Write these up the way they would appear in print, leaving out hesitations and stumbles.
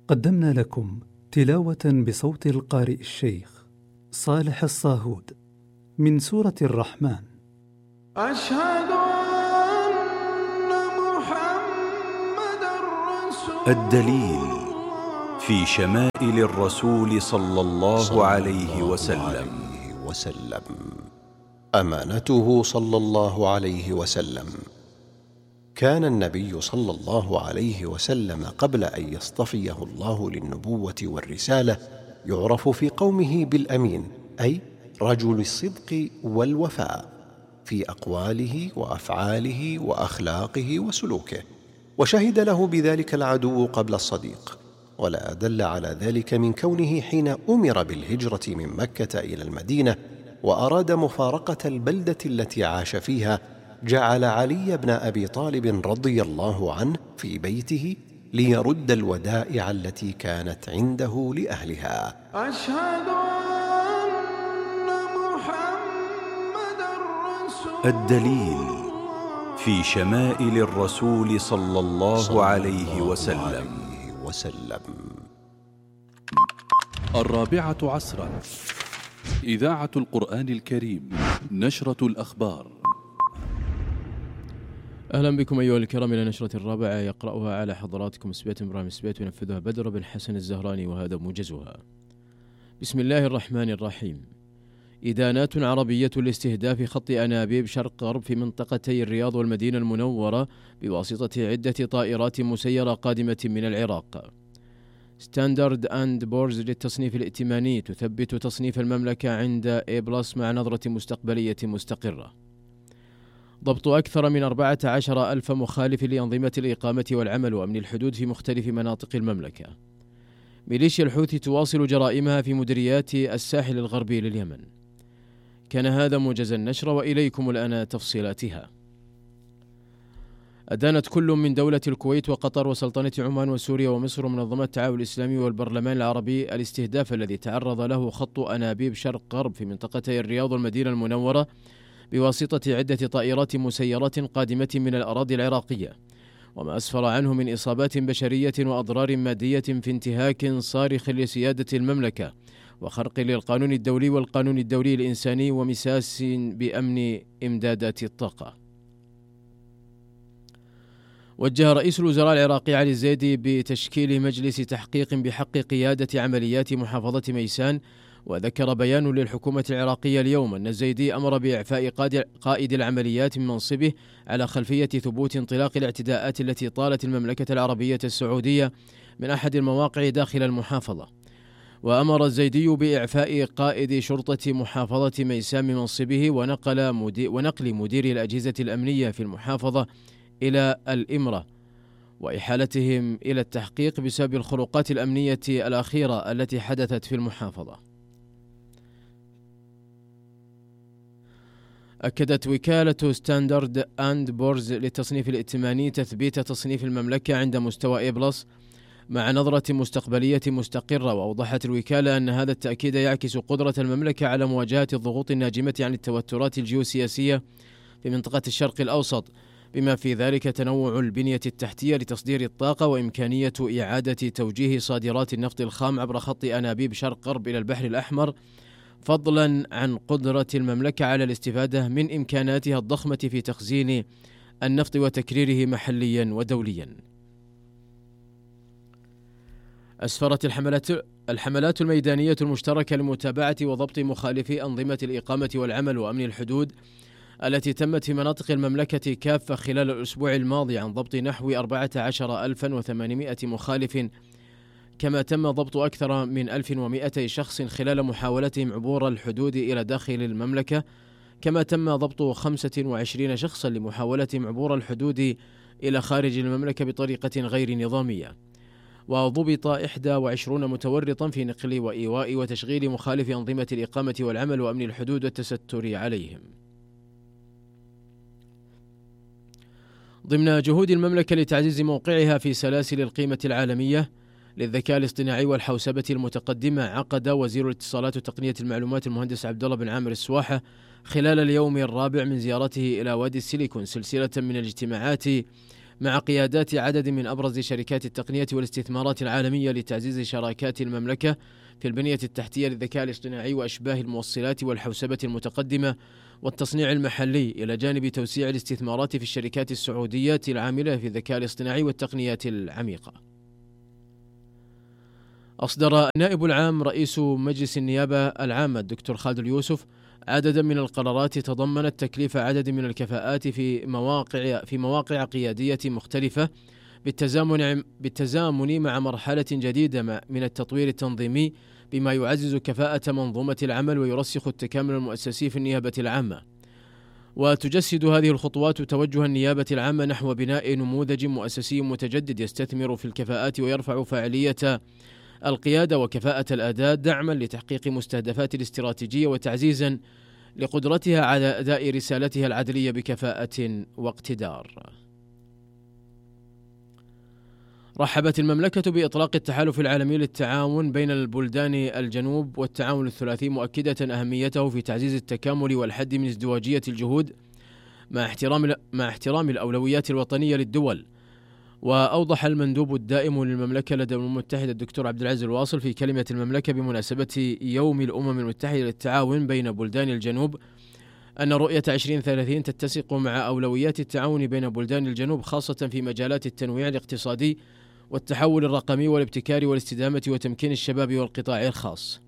قدمنا لكم تلاوة بصوت القارئ الشيخ صالح الصاهود من سورة الرحمن. أشهد أن محمدًا رسول الدليل في شمائل الرسول صلى الله عليه وسلم. أمانته صلى الله عليه وسلم. كان النبي صلى الله عليه وسلم قبل أن يصطفيه الله للنبوة والرسالة يعرف في قومه بالأمين، أي رجل الصدق والوفاء في أقواله وأفعاله وأخلاقه وسلوكه، وشهد له بذلك العدو قبل الصديق. ولا أدل على ذلك من كونه حين أمر بالهجرة من مكة إلى المدينة وأراد مفارقة البلدة التي عاش فيها، جعل علي بن أبي طالب رضي الله عنه في بيته ليرد الودائع التي كانت عنده لأهلها. أشهد أن محمدًا رسول الدليل في شمائل الرسول صلى الله عليه وسلم. 4 إذاعة القرآن الكريم، نشرة الأخبار. أهلا بكم أيها الكرام إلى نشرة الرابعة، يقرأها على حضراتكم سبيت إبراهيم سبيت، وينفذها بدر بن حسن الزهراني، وهذا موجزها. بسم الله الرحمن الرحيم. إدانات عربية لاستهداف خط أنابيب شرق غرب في منطقتي الرياض والمدينة المنورة بواسطة عدة طائرات مسيرة قادمة من العراق. ستاندرد أند بورز للتصنيف الائتماني تثبت تصنيف المملكة عند A+ مع نظرة مستقبلية مستقرة. ضبط أكثر من 14,000 مخالف لأنظمة الإقامة والعمل وأمن الحدود في مختلف مناطق المملكة. ميليشيا الحوثي تواصل جرائمها في مديريات الساحل الغربي لليمن. كان هذا موجز النشر، وإليكم الآن تفصيلاتها. أدانت كل من دولة الكويت وقطر وسلطنة عمان وسوريا ومصر ومنظمة التعاون الإسلامي والبرلمان العربي الاستهداف الذي تعرض له خط أنابيب شرق غرب في منطقتي الرياض والمدينة المنورة بواسطة عدة طائرات مسيرات قادمة من الأراضي العراقية، وما أسفر عنه من إصابات بشرية وأضرار مادية في انتهاك صارخ لسيادة المملكة وخرق للقانون الدولي والقانون الدولي الإنساني ومساس بأمن إمدادات الطاقة. وجه رئيس الوزراء العراقي علي الزيدي بتشكيل مجلس تحقيق بحق قيادة عمليات محافظة ميسان، وذكر بيان للحكومة العراقية اليوم أن الزيدي أمر بإعفاء قائد العمليات من منصبه على خلفية ثبوت انطلاق الاعتداءات التي طالت المملكة العربية السعودية من أحد المواقع داخل المحافظة. وأمر الزيدي بإعفاء قائد شرطة محافظة ميسان من منصبه ونقل مدير الأجهزة الأمنية في المحافظة إلى الإمرة وإحالتهم إلى التحقيق بسبب الخروقات الأمنية الأخيرة التي حدثت في المحافظة. أكدت وكالة ستاندرد أند بورز للتصنيف الائتماني تثبيت تصنيف المملكة عند مستوى A+ مع نظرة مستقبلية مستقرة، وأوضحت الوكالة أن هذا التأكيد يعكس قدرة المملكة على مواجهة الضغوط الناجمة عن التوترات الجيوسياسية في منطقة الشرق الأوسط، بما في ذلك تنوع البنية التحتية لتصدير الطاقة وإمكانية إعادة توجيه صادرات النفط الخام عبر خط أنابيب شرق غرب إلى البحر الأحمر، فضلا عن قدرة المملكة على الاستفادة من إمكاناتها الضخمة في تخزين النفط وتكريره محليا ودوليا. أسفرت الحملات الميدانية المشتركة لمتابعة وضبط مخالفي أنظمة الإقامة والعمل وأمن الحدود التي تمت في مناطق المملكة كافة خلال الأسبوع الماضي عن ضبط نحو 14,800 مخالف، كما تم ضبط أكثر من 1,200 شخص خلال محاولتهم عبور الحدود إلى داخل المملكة، كما تم ضبط 25 شخصا لمحاولتهم عبور الحدود إلى خارج المملكة بطريقة غير نظامية، وضبط 21 متورطا في نقل وإيواء وتشغيل مخالف أنظمة الإقامة والعمل وأمن الحدود والتستر عليهم. ضمن جهود المملكة لتعزيز موقعها في سلاسل القيمة العالمية للذكاء الاصطناعي والحوسبة المتقدمة، عقد وزير الاتصالات وتقنية المعلومات المهندس عبد الله بن عامر السواحة خلال اليوم الرابع من زيارته إلى وادي السيليكون سلسلة من الاجتماعات مع قيادات عدد من أبرز شركات التقنية والاستثمارات العالمية لتعزيز شراكات المملكة في البنية التحتية للذكاء الاصطناعي وأشباه الموصلات والحوسبة المتقدمة والتصنيع المحلي، إلى جانب توسيع الاستثمارات في الشركات السعودية العاملة في الذكاء الاصطناعي والتقنيات العميقة. أصدر النائب العام رئيس مجلس النيابة العامة الدكتور خالد اليوسف عددا من القرارات تضمنت تكليف عدد من الكفاءات في مواقع قيادية مختلفة بالتزامن مع مرحلة جديدة من التطوير التنظيمي، بما يعزز كفاءة منظومة العمل ويرسخ التكامل المؤسسي في النيابة العامة. وتجسد هذه الخطوات توجه النيابة العامة نحو بناء نموذج مؤسسي متجدد يستثمر في الكفاءات ويرفع فاعلية القيادة وكفاءة الأداء، دعما لتحقيق مستهدفات الاستراتيجية وتعزيزا لقدرتها على أداء رسالتها العدلية بكفاءة واقتدار. رحبت المملكة بإطلاق التحالف العالمي للتعاون بين البلدان الجنوب والتعاون الثلاثي، مؤكدة أهميته في تعزيز التكامل والحد من ازدواجية الجهود مع احترام الأولويات الوطنية للدول. وأوضح المندوب الدائم للمملكة لدى الأمم المتحدة الدكتور عبد العزيز الواصل في كلمة المملكة بمناسبة يوم الأمم المتحدة للتعاون بين بلدان الجنوب أن رؤية 2030 تتسق مع أولويات التعاون بين بلدان الجنوب، خاصة في مجالات التنويع الاقتصادي والتحول الرقمي والابتكار والاستدامة وتمكين الشباب والقطاع الخاص.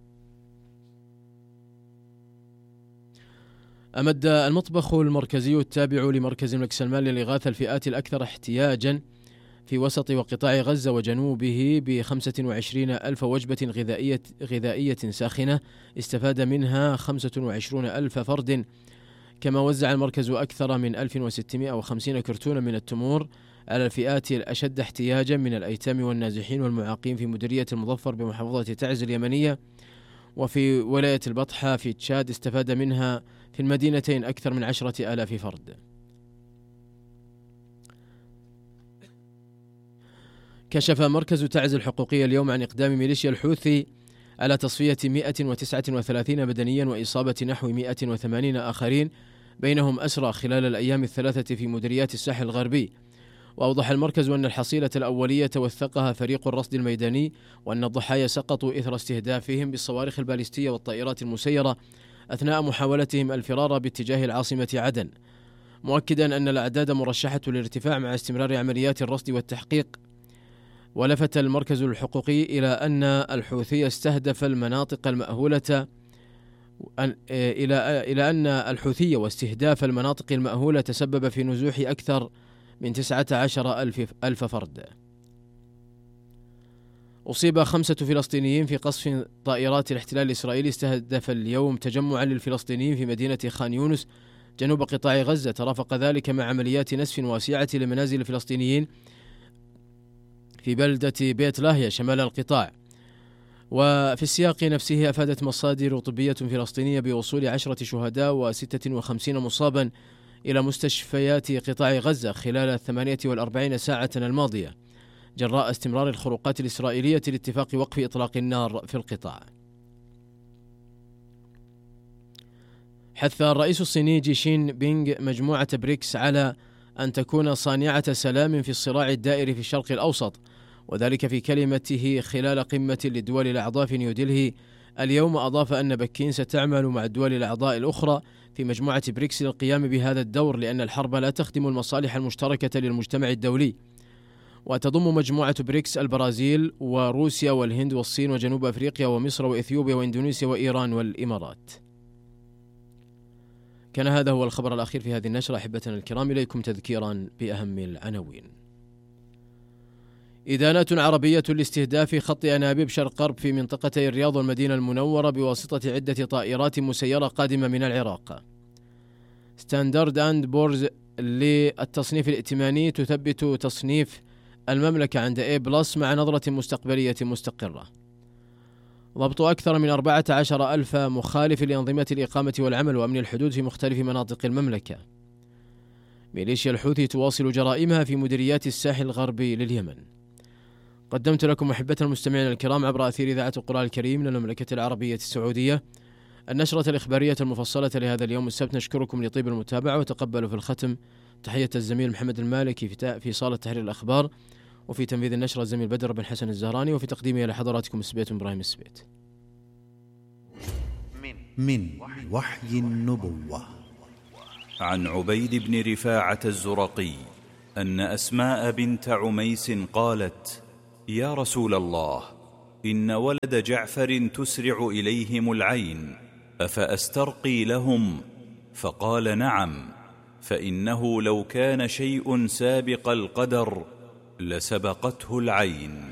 أمد المطبخ المركزي التابع لمركز الملك سلمان للإغاثة الفئات الأكثر احتياجا في وسط وقطاع غزة وجنوبه ب25,000 وجبة غذائية ساخنة استفاد منها 25,000 فرد. كما وزع المركز أكثر من 1650 كرتونا من التمور على الفئات الأشد احتياجا من الأيتام والنازحين والمعاقين في مديرية المظفر بمحافظة تعز اليمنية، وفي ولاية البطحة في تشاد استفاد منها في المدينتين أكثر من 10,000 فرد. كشف مركز تعز الحقوقية اليوم عن إقدام ميليشيا الحوثي على تصفية 139 بدنيا وإصابة نحو 180 آخرين، بينهم أسرى خلال الأيام الثلاثة في مديريات الساحل الغربي. وأوضح المركز أن الحصيلة الأولية توثقها فريق الرصد الميداني، وأن الضحايا سقطوا إثر استهدافهم بالصواريخ البالستية والطائرات المسيرة أثناء محاولتهم الفرار باتجاه العاصمة عدن، مؤكدا أن الأعداد مرشحة للارتفاع مع استمرار عمليات الرصد والتحقيق. ولفت المركز الحقوقي إلى أن الحوثي استهدف المناطق المأهولة إلى أن الحوثي واستهداف المناطق المأهولة تسبب في نزوح أكثر من 19,000 فرد. أصيب 5 فلسطينيين في قصف طائرات الاحتلال الإسرائيلي استهدف اليوم تجمعا للفلسطينيين في مدينة خان يونس جنوب قطاع غزة، ترافق ذلك مع عمليات نسف واسعة لمنازل الفلسطينيين في بلدة بيت لاهيا شمال القطاع. وفي السياق نفسه أفادت مصادر طبية فلسطينية بوصول 10 شهداء و56 مصابا إلى مستشفيات قطاع غزة خلال 48 ساعة الماضية، جراء استمرار الخروقات الإسرائيلية لاتفاق وقف إطلاق النار في القطاع. حث الرئيس الصيني جي شين بينغ مجموعة بريكس على أن تكون صانعة سلام في الصراع الدائر في الشرق الأوسط، وذلك في كلمته خلال قمة للدول الأعضاء في نيودلهي اليوم. أضاف أن بكين ستعمل مع الدول الأعضاء الأخرى في مجموعة بريكس للقيام بهذا الدور، لأن الحرب لا تخدم المصالح المشتركة للمجتمع الدولي. وتضم مجموعة بريكس البرازيل وروسيا والهند والصين وجنوب أفريقيا ومصر وإثيوبيا وإندونيسيا وإيران والإمارات. كان هذا هو الخبر الأخير في هذه النشرة. أحبتنا الكرام، إليكم تذكيرا بأهم العناوين. إدانات عربية لاستهداف خط أنابيب شرق غرب في منطقتي الرياض والمدينة المنورة بواسطة عدة طائرات مسيرة قادمة من العراق. ستاندرد أند بورز للتصنيف الائتماني تثبت تصنيف المملكة عند A+ مع نظرة مستقبلية مستقرة. ضبط أكثر من 14,000 مخالف لأنظمة الإقامة والعمل وأمن الحدود في مختلف مناطق المملكة. ميليشيا الحوثي تواصل جرائمها في مديريات الساحل الغربي لليمن. قدمت لكم أحبتنا المستمعين الكرام عبر أثير إذاعة القرآن الكريم من المملكة العربية السعودية النشرة الإخبارية المفصلة لهذا اليوم السبت. نشكركم لطيب المتابعة وتقبلوا في الختم تحية الزميل محمد المالكي في صالة تحرير الأخبار، وفي تنفيذ النشرة الزميل بدر بن حسن الزهراني، وفي تقديمه لحضراتكم السبيت إبراهيم السبيت. من وحي النبوة. عن عبيد بن رفاعة الزرقي أن أسماء بنت عميس قالت: يا رسول الله، إن ولد جعفر تسرع إليهم العين، أفأسترقي لهم؟ فقال: نعم، فإنه لو كان شيء سابق القدر لسبقته العين.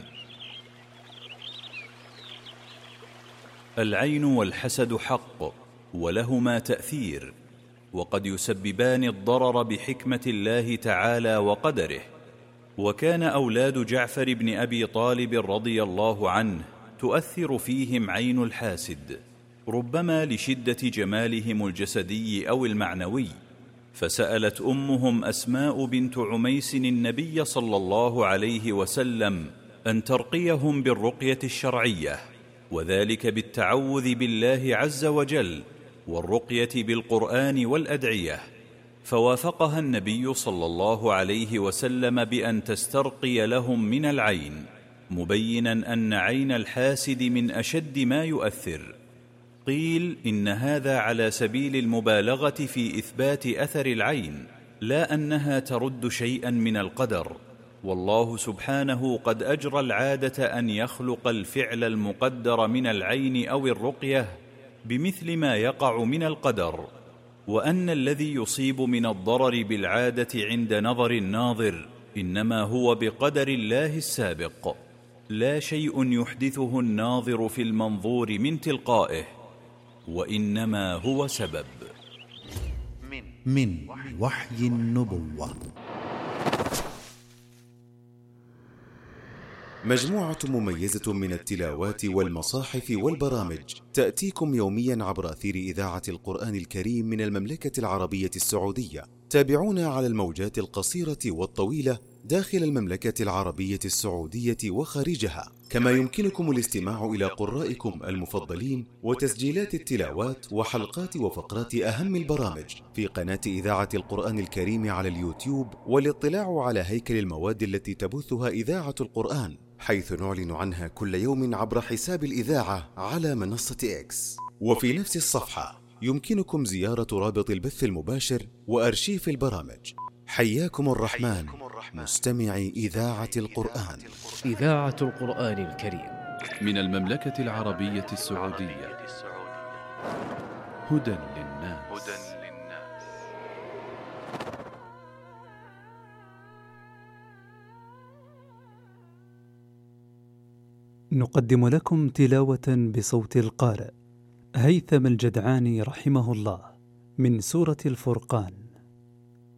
العين والحسد حق، ولهما تأثير، وقد يسببان الضرر بحكمة الله تعالى وقدره. وكان أولاد جعفر بن أبي طالب رضي الله عنه تؤثر فيهم عين الحاسد، ربما لشدة جمالهم الجسدي أو المعنوي. فسألت أمهم أسماء بنت عميس النبي صلى الله عليه وسلم أن ترقيهم بالرقية الشرعية، وذلك بالتعوذ بالله عز وجل والرقية بالقرآن والأدعية. فوافقها النبي صلى الله عليه وسلم بأن تسترقي لهم من العين، مبينا أن عين الحاسد من أشد ما يؤثر. قيل إن هذا على سبيل المبالغة في إثبات أثر العين، لا أنها ترد شيئا من القدر، والله سبحانه قد أجرى العادة أن يخلق الفعل المقدر من العين أو الرقية بمثل ما يقع من القدر، وأن الذي يصيب من الضرر بالعادة عند نظر الناظر إنما هو بقدر الله السابق، لا شيء يحدثه الناظر في المنظور من تلقائه، وإنما هو سبب. من وحي النبوة. مجموعة مميزة من التلاوات والمصاحف والبرامج تأتيكم يوميا عبر أثير إذاعة القرآن الكريم من المملكة العربية السعودية. تابعونا على الموجات القصيرة والطويلة داخل المملكة العربية السعودية وخارجها، كما يمكنكم الاستماع إلى قرائكم المفضلين وتسجيلات التلاوات وحلقات وفقرات أهم البرامج في قناة إذاعة القرآن الكريم على اليوتيوب، والاطلاع على هيكل المواد التي تبثها إذاعة القرآن، حيث نعلن عنها كل يوم عبر حساب الإذاعة على منصة إكس. وفي نفس الصفحة يمكنكم زيارة رابط البث المباشر وأرشيف البرامج. حياكم الرحمن مستمعي إذاعة القرآن. إذاعة القرآن الكريم من المملكة العربية السعودية. هدى للناس. نقدم لكم تلاوة بصوت القارئ هيثم الجدعاني رحمه الله من سورة الفرقان.